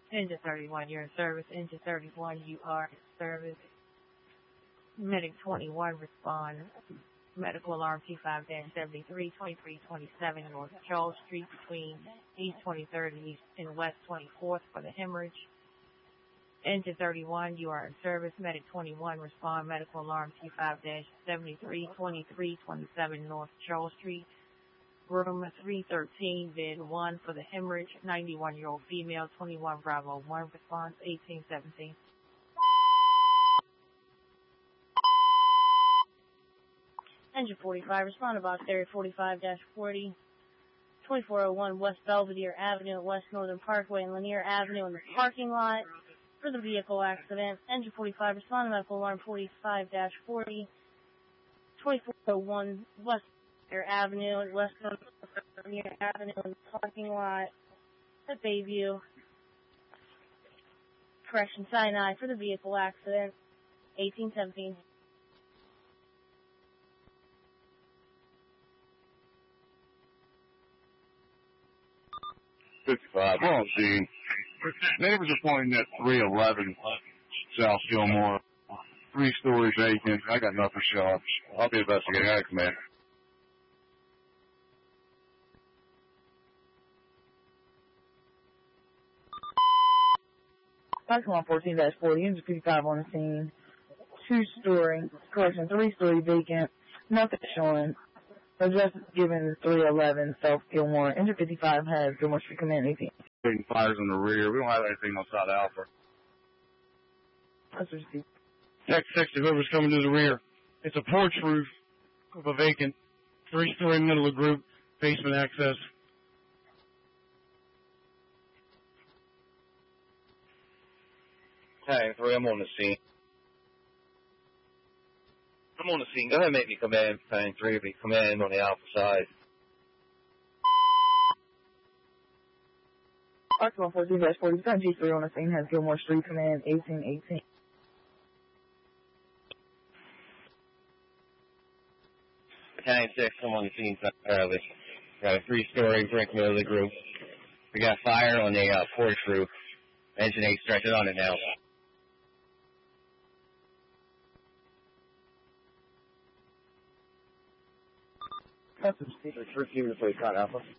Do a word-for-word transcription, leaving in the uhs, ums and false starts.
Engine thirty-one, you're in service. Engine thirty-one, you are in service. Medic twenty-one, respond. Medical alarm T five seventy-three, twenty-three twenty-seven North Charles Street between East twenty-third and, East and West twenty-fourth for the hemorrhage. Engine thirty-one, you are in service. Medic twenty-one, respond. Medical alarm T five seventy-three, twenty-three twenty-seven North Charles Street. Room three thirteen, vid one for the hemorrhage. ninety-one-year-old female, twenty-one Bravo one, response eighteen seventeen. Engine forty-five, respond to box area forty-five forty, twenty-four oh one West Belvedere Avenue at West Northern Parkway and Lanier Avenue in the parking lot for the vehicle accident. Engine forty-five, respond to medical alarm forty-five forty, twenty-four oh one West Belvedere Avenue at West Northern Lanier Avenue in the parking lot at Bayview. Correction, Sinai for the vehicle accident, eighteen seventeen. fifty-five, we're on scene. Neighbors are pointing at three eleven South Gilmore. Three stories vacant. I got nothing shot. I'll be investigating. I command. Cyclone fourteen forty, engine fifty-five on the scene. Two story, correction, three story vacant. Nothing showing. Address given three eleven South Gilmore. Engine fifty-five has Gilmore Street Command eighteen. Taking fires in the rear. We don't have anything outside Alpha. That's received. Tech sixty, whoever's coming to the rear. It's a porch roof of a vacant, three-story middle of group, basement access. Time three, I'm on the scene. I'm on the scene. Go ahead and make me come in. Time three, be come in on the Alpha side. Cyclone fourteen forty, Sun G three on the scene has Gilmore Street Command eighteen eighteen. Time six, I'm on the scene early. Got a three-story brick middle of the group. We got fire on the uh, porch roof. Engine eight stretching on it now. That's received. First unit, please, Alpha.